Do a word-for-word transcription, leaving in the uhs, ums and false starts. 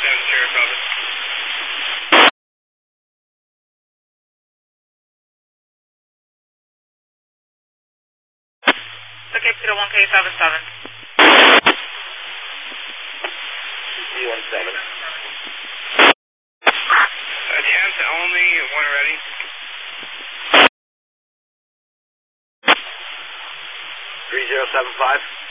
Seven Sheriff Robert. Okay, zero one K seven seven. C one seven. Attempt only, one ready. Three zero seven five.